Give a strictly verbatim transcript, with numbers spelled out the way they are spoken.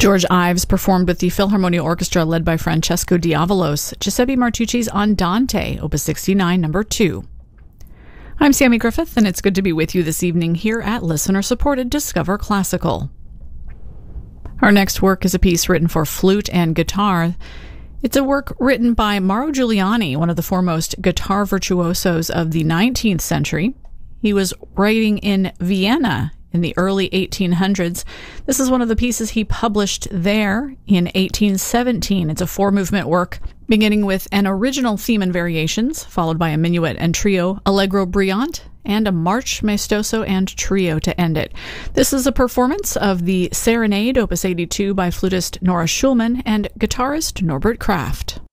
George Ives performed with the Philharmonia Orchestra led by Francesco Diavalos, Giuseppe Martucci's Andante, Opus sixty-nine, number two. I'm Sammy Griffith, and it's good to be with you this evening here at listener-supported Discover Classical. Our next work is a piece written for flute and guitar. It's a work written by Mauro Giuliani, one of the foremost guitar virtuosos of the nineteenth century. He was writing in Vienna in the early eighteen hundreds. This is one of the pieces he published there in eighteen seventeen. It's a four-movement work, beginning with an original theme and variations, followed by a minuet and trio, allegro brillante, and a march maestoso and trio to end it. This is a performance of the Serenade, Opus eighty-two, by flutist Nora Schulman and guitarist Norbert Kraft.